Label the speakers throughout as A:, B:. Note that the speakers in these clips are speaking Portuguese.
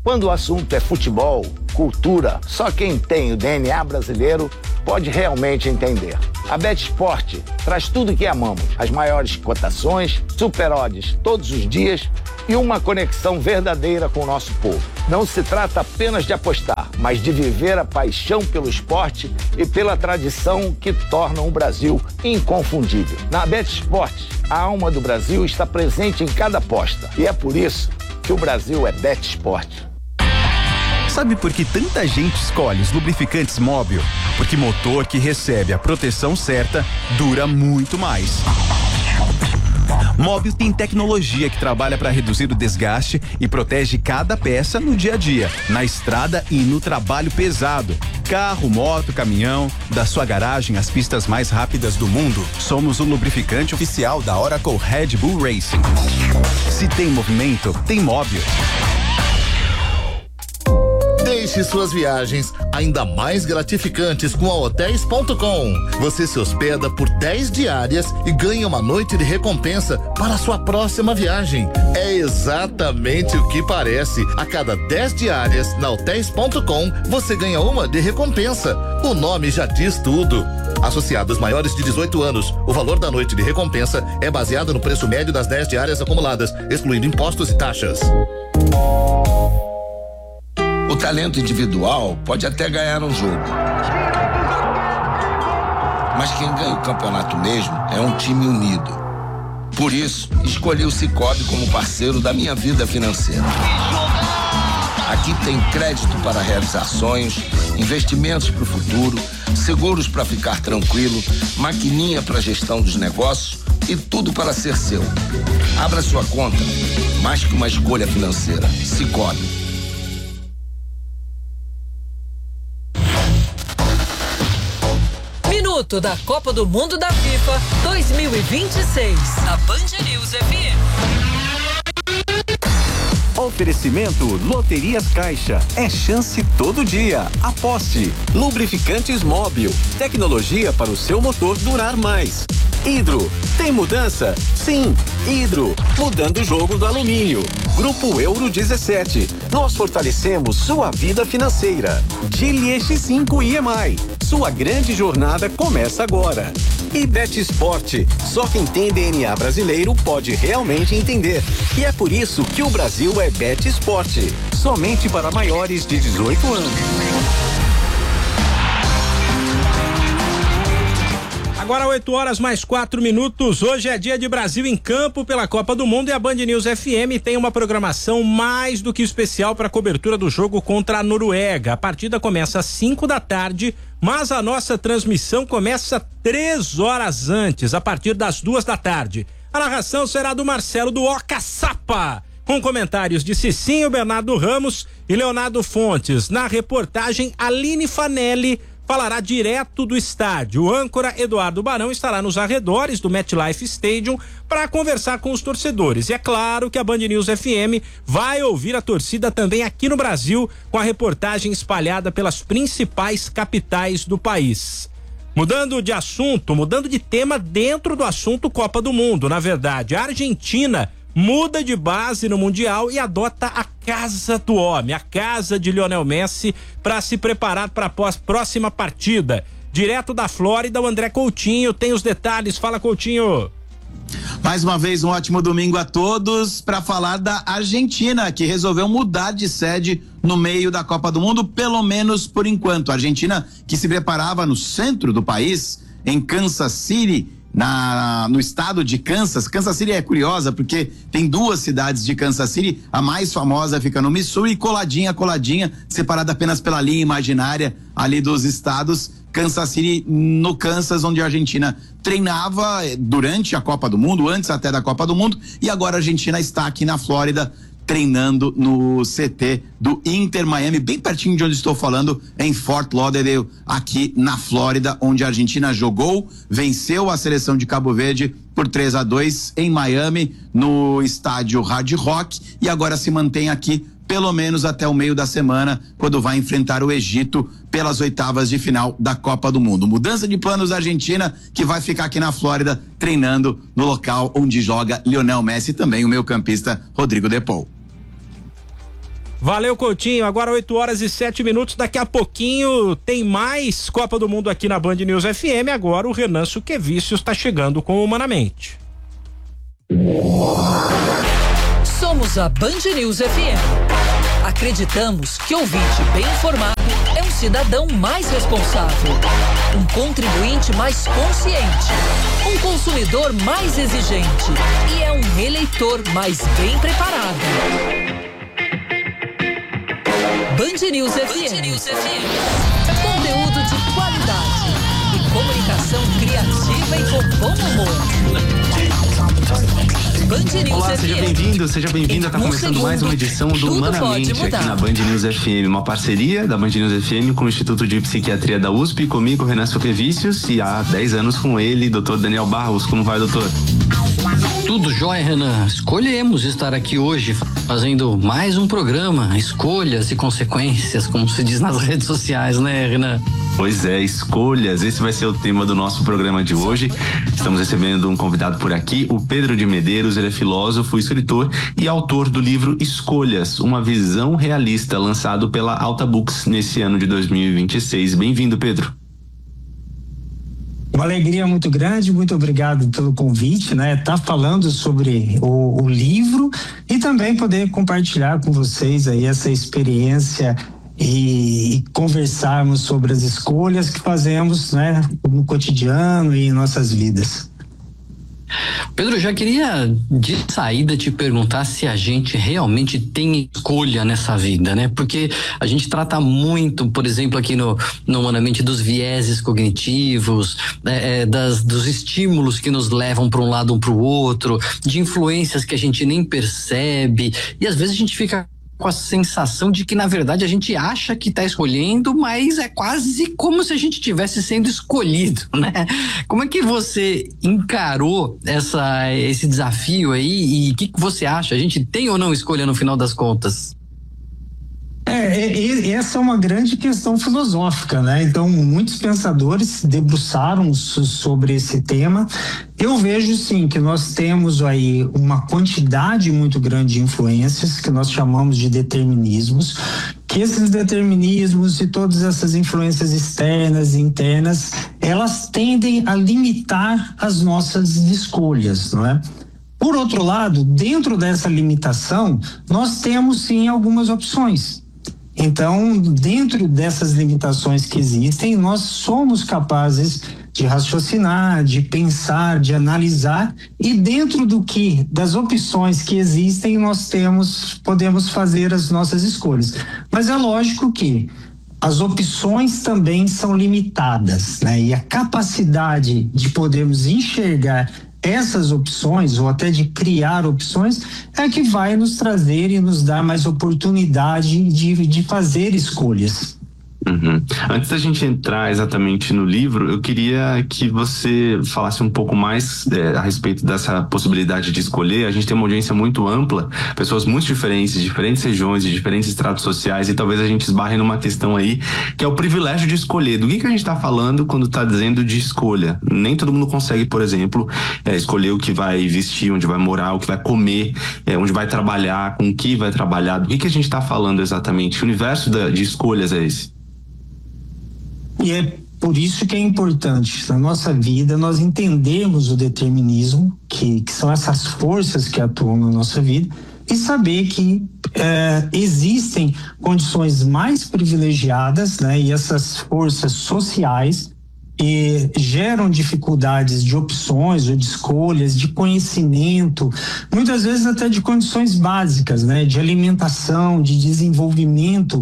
A: Quando o assunto é futebol, cultura, só quem tem o DNA brasileiro pode realmente entender. A BetSport traz tudo o que amamos, as maiores cotações, super odds todos os dias e uma conexão verdadeira com o nosso povo. Não se trata apenas de apostar, mas de viver a paixão pelo esporte e pela tradição que tornam o Brasil inconfundível. Na BetSport, a alma do Brasil está presente em cada aposta e é por isso que o Brasil é BetSport.
B: Sabe por que tanta gente escolhe os lubrificantes Móbil? Porque motor que recebe a proteção certa dura muito mais. Móbil tem tecnologia que trabalha para reduzir o desgaste e protege cada peça no dia a dia, na estrada e no trabalho pesado. Carro, moto, caminhão, da sua garagem às pistas mais rápidas do mundo. Somos o lubrificante oficial da Oracle Red Bull Racing. Se tem movimento, tem Móbil.
C: Deixe suas viagens ainda mais gratificantes com a Hotéis.com. Você se hospeda por 10 diárias e ganha uma noite de recompensa para a sua próxima viagem. É exatamente o que parece. A cada 10 diárias na Hotéis.com, você ganha uma de recompensa. O nome já diz tudo. Associados maiores de 18 anos, o valor da noite de recompensa é baseado no preço médio das 10 diárias acumuladas, excluindo impostos e taxas.
D: O talento individual pode até ganhar um jogo, mas quem ganha o campeonato mesmo é um time unido. Por isso, escolhi o Sicoob como parceiro da minha vida financeira. Aqui tem crédito para realizar sonhos, investimentos para o futuro, seguros para ficar tranquilo, maquininha para gestão dos negócios e tudo para ser seu. Abra sua conta, mais que uma escolha financeira. Sicoob.
E: Minuto da Copa do Mundo da FIFA 2026. Na Band News FM.
B: Oferecimento Loterias Caixa. É chance todo dia. Aposte. Lubrificantes Móbil. Tecnologia para o seu motor durar mais. Hidro. Tem mudança? Sim. Hidro. Mudando o jogo do alumínio. Grupo Euro 17. Nós fortalecemos sua vida financeira. Geely X5 EMI. Sua grande jornada começa agora. E BetSport. Só quem tem DNA brasileiro pode realmente entender. E é por isso que o Brasil é BetSport. Somente para maiores de 18 anos.
F: Agora 8h mais 4. Hoje é dia de Brasil em campo pela Copa do Mundo e a Band News FM tem uma programação mais do que especial para a cobertura do jogo contra a Noruega. A partida começa às 5 da tarde, mas a nossa transmissão começa 3 horas antes, a partir das 2 da tarde. A narração será do Marcelo do Ocaçapa, com comentários de Cicinho, Bernardo Ramos e Leonardo Fontes. Na reportagem, Aline Fanelli falará direto do estádio. O âncora Eduardo Barão estará nos arredores do MetLife Stadium para conversar com os torcedores. E é claro que a Band News FM vai ouvir a torcida também aqui no Brasil, com a reportagem espalhada pelas principais capitais do país. Mudando de assunto, mudando de tema dentro do assunto Copa do Mundo, na verdade, a Argentina muda de base no Mundial e adota a casa do homem, a casa de Lionel Messi, para se preparar para a próxima partida. Direto da Flórida, o André Coutinho tem os detalhes. Fala, Coutinho.
G: Mais uma vez, um ótimo domingo a todos para falar da Argentina, que resolveu mudar de sede no meio da Copa do Mundo, pelo menos por enquanto. A Argentina, que se preparava no centro do país, em Kansas City, no estado de Kansas. Kansas City é curiosa porque tem 2 cidades de Kansas City, a mais famosa fica no Missouri, coladinha, separada apenas pela linha imaginária ali dos estados. Kansas City no Kansas, onde a Argentina treinava durante a Copa do Mundo, antes até da Copa do Mundo, e agora a Argentina está aqui na Flórida treinando no CT do Inter Miami, bem pertinho de onde estou falando, em Fort Lauderdale, aqui na Flórida, onde a Argentina jogou, venceu a seleção de Cabo Verde por 3-2 em Miami, no estádio Hard Rock, e agora se mantém aqui pelo menos até o meio da semana, quando vai enfrentar o Egito pelas 8ª de final da Copa do Mundo. Mudança de planos da Argentina, que vai ficar aqui na Flórida, treinando no local onde joga Lionel Messi e também o meio-campista Rodrigo De Paul.
F: Valeu, Coutinho. Agora 8h07. Daqui a pouquinho tem mais Copa do Mundo aqui na Band News FM. Agora o Renan Suquevicius está chegando com o Humanamente.
E: Somos a Band News FM. Acreditamos que ouvinte bem informado é um cidadão mais responsável, um contribuinte mais consciente, um consumidor mais exigente e é um eleitor mais bem preparado. Band News FM. Conteúdo de qualidade e comunicação criativa e com bom humor. Band News
H: Olá, seja bem-vinda. Está começando mais uma edição do Humanamente aqui na Band News FM, uma parceria da Band News FM com o Instituto de Psiquiatria da USP, comigo, Renan Suquevicius, e há 10 anos com ele, Dr. Daniel Barros. Como vai, doutor?
I: Tudo jóia, Renan. Escolhemos estar aqui hoje fazendo mais um programa, escolhas e consequências, como se diz nas redes sociais, né, Renan?
H: Pois é, escolhas, esse vai ser o tema do nosso programa de hoje. Estamos recebendo um convidado por aqui, o Pedro de Medeiros. Ele é filósofo, escritor e autor do livro Escolhas, uma visão realista, lançado pela Alta Books nesse ano de 2026. Bem-vindo, Pedro.
J: Uma alegria muito grande, muito obrigado pelo convite, né? Tá falando sobre o livro e também poder compartilhar com vocês aí essa experiência e conversarmos sobre as escolhas que fazemos, né, no cotidiano e em nossas vidas.
I: Pedro, já queria de saída te perguntar se a gente realmente tem escolha nessa vida, né? Porque a gente trata muito, por exemplo, aqui no Humanamente, dos vieses cognitivos, dos estímulos que nos levam para um lado ou para o outro, de influências que a gente nem percebe, e às vezes a gente fica com a sensação de que, na verdade, a gente acha que está escolhendo, mas é quase como se a gente estivesse sendo escolhido, né? Como é que você encarou esse desafio aí e o que você acha? A gente tem ou não escolha no final das contas?
J: Essa é uma grande questão filosófica, né? Então, muitos pensadores se debruçaram sobre esse tema. Eu vejo, sim, que nós temos aí uma quantidade muito grande de influências, que nós chamamos de determinismos, que esses determinismos e todas essas influências externas e internas, elas tendem a limitar as nossas escolhas, não é? Por outro lado, dentro dessa limitação, nós temos, sim, algumas opções. Então, dentro dessas limitações que existem, nós somos capazes de raciocinar, de pensar, de analisar, e dentro das opções que existem, nós podemos fazer as nossas escolhas. Mas é lógico que as opções também são limitadas, né? E a capacidade de podermos enxergar essas opções, ou até de criar opções, é que vai nos trazer e nos dar mais oportunidade de fazer escolhas.
H: Uhum. Antes da gente entrar exatamente no livro, eu queria que você falasse um pouco mais a respeito dessa possibilidade de escolher. A gente tem uma audiência muito ampla, pessoas muito diferentes, de diferentes regiões, de diferentes estratos sociais, e talvez a gente esbarre numa questão aí, que é o privilégio de escolher. Do que a gente está falando quando está dizendo de escolha? Nem todo mundo consegue, por exemplo, escolher o que vai vestir, onde vai morar, o que vai comer, onde vai trabalhar, com o que vai trabalhar. Do que a gente está falando exatamente? Que universo de escolhas é esse?
J: E é por isso que é importante na nossa vida nós entendermos o determinismo, que são essas forças que atuam na nossa vida, e saber que existem condições mais privilegiadas, né? E essas forças sociais que geram dificuldades de opções ou de escolhas, de conhecimento, muitas vezes até de condições básicas, né? De alimentação, de desenvolvimento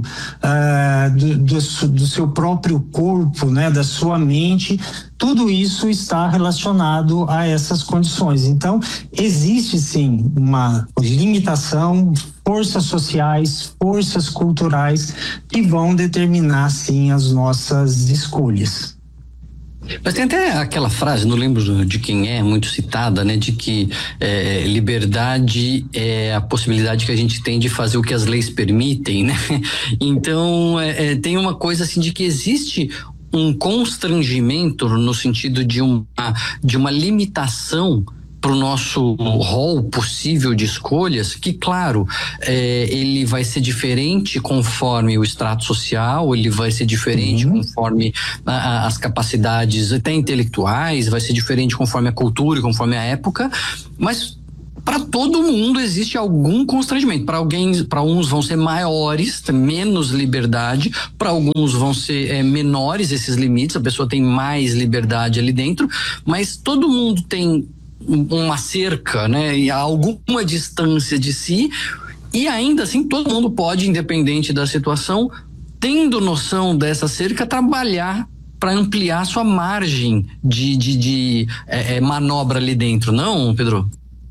J: do seu próprio corpo, né? Da sua mente. Tudo isso está relacionado a essas condições. Então, existe sim uma limitação, forças sociais, forças culturais que vão determinar sim as nossas escolhas.
I: Mas tem até aquela frase, não lembro de quem é, muito citada, né? De que liberdade é a possibilidade que a gente tem de fazer o que as leis permitem, né? Então, tem uma coisa assim de que existe um constrangimento no sentido de uma limitação para o nosso rol possível de escolhas, que claro, ele vai ser diferente conforme o extrato social, ele vai ser diferente conforme as capacidades até intelectuais, vai ser diferente conforme a cultura e conforme a época, mas para todo mundo existe algum constrangimento. Para uns vão ser maiores, menos liberdade, para alguns vão ser menores esses limites, a pessoa tem mais liberdade ali dentro, mas todo mundo tem uma cerca, né, e alguma distância de si, e ainda assim todo mundo pode, independente da situação, tendo noção dessa cerca, trabalhar para ampliar sua margem de manobra ali dentro, não, Pedro?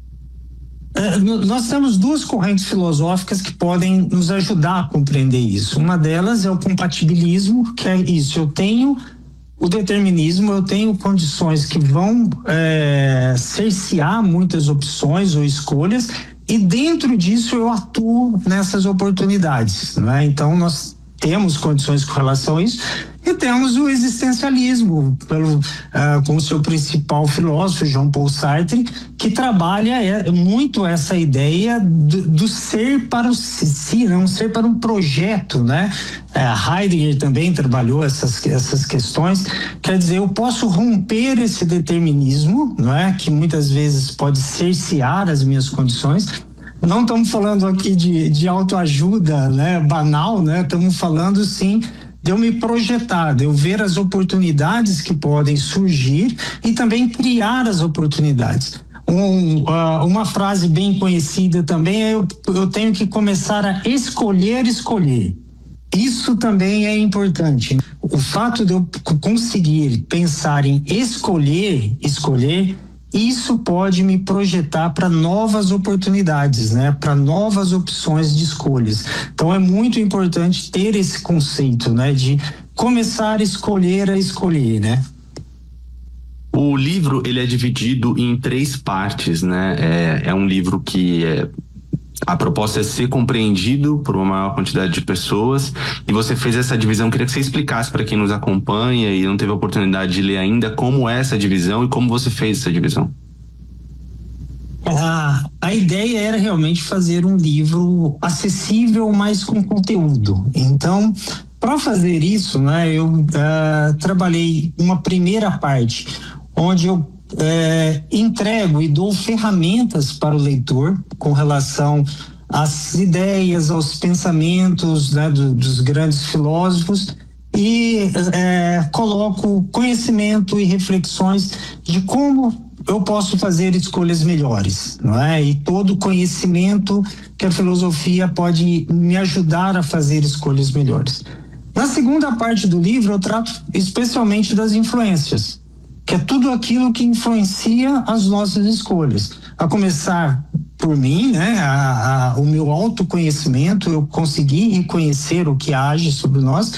J: Nós temos duas correntes filosóficas que podem nos ajudar a compreender isso. Uma delas é o compatibilismo, que é isso: eu tenho o determinismo, eu tenho condições que vão cercear muitas opções ou escolhas, e dentro disso eu atuo nessas oportunidades, né? Então nós temos condições com relação a isso, e temos o existencialismo com o seu principal filósofo, Jean-Paul Sartre, que trabalha muito essa ideia do ser para o si, não ser para um projeto, né? Heidegger também trabalhou essas questões. Quer dizer, eu posso romper esse determinismo, não é? Que muitas vezes pode cercear as minhas condições. Não estamos falando aqui de autoajuda, né, banal, né? Estamos falando, sim, de eu me projetar, de eu ver as oportunidades que podem surgir e também criar as oportunidades. Uma frase bem conhecida também é: eu tenho que começar a escolher. Isso também é importante. O fato de eu conseguir pensar em escolher, isso pode me projetar para novas oportunidades, né? Para novas opções de escolhas. Então é muito importante ter esse conceito, né? De começar a escolher, né?
H: O livro, ele é dividido em 3 partes, né? É um livro que a proposta é ser compreendido por uma maior quantidade de pessoas, e você fez essa divisão. Queria que você explicasse para quem nos acompanha e não teve a oportunidade de ler ainda como é essa divisão e como você fez essa divisão.
J: A ideia era realmente fazer um livro acessível, mas com conteúdo. Então, para fazer isso, né, eu trabalhei uma primeira parte onde eu entrego e dou ferramentas para o leitor com relação às ideias, aos pensamentos, né, dos grandes filósofos, e coloco conhecimento e reflexões de como eu posso fazer escolhas melhores, não é? E todo conhecimento que a filosofia pode me ajudar a fazer escolhas melhores. Na segunda parte do livro eu trato especialmente das influências, que é tudo aquilo que influencia as nossas escolhas. A começar por mim, né? O meu autoconhecimento, eu conseguir reconhecer o que age sobre nós.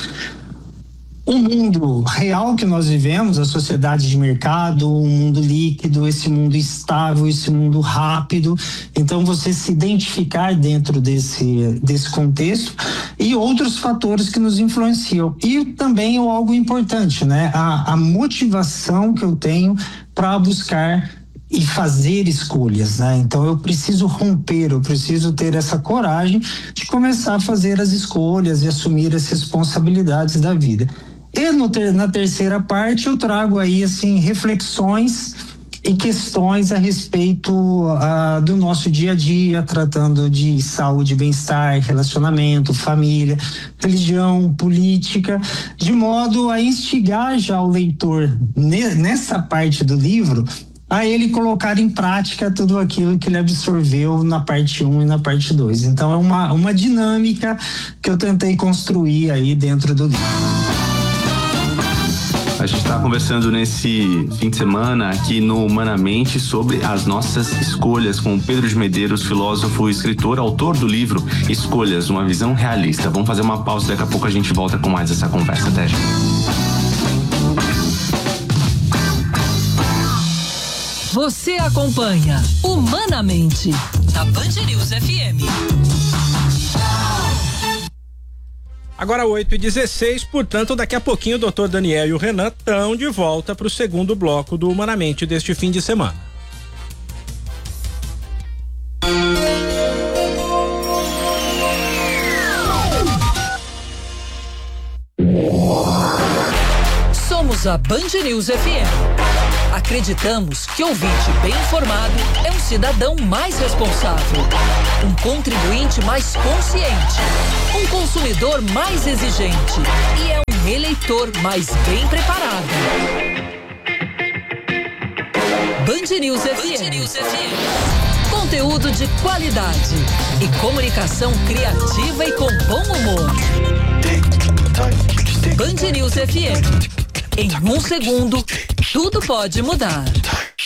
J: O mundo real que nós vivemos, a sociedade de mercado, o mundo líquido, esse mundo estável, esse mundo rápido. Então, você se identificar dentro desse contexto, e outros fatores que nos influenciam. E também algo importante, né? A motivação que eu tenho para buscar e fazer escolhas, né? Então eu preciso romper, eu preciso ter essa coragem de começar a fazer as escolhas e assumir as responsabilidades da vida. E na terceira parte eu trago aí, assim, reflexões e questões a respeito do nosso dia a dia, tratando de saúde, bem-estar, relacionamento, família, religião, política, de modo a instigar já o leitor nessa parte do livro a ele colocar em prática tudo aquilo que ele absorveu na parte 1 e na parte 2. Então é uma dinâmica que eu tentei construir aí dentro do livro.
H: A gente está conversando nesse fim de semana aqui no Humanamente sobre as nossas escolhas com o Pedro de Medeiros, filósofo, escritor, autor do livro Escolhas, uma visão realista. Vamos fazer uma pausa, daqui a pouco a gente volta com mais essa conversa. Até já.
E: Você acompanha Humanamente na Band News FM.
F: Agora 8h16, portanto, daqui a pouquinho o doutor Daniel e o Renan estão de volta para o segundo bloco do Humanamente deste fim de semana.
E: Somos a Band News FM. Acreditamos que ouvinte bem informado é um cidadão mais responsável, um contribuinte mais consciente, um consumidor mais exigente e é um eleitor mais bem preparado. Band News FM. Conteúdo de qualidade e comunicação criativa e com bom humor. Band News FM. Em um segundo, tudo pode mudar.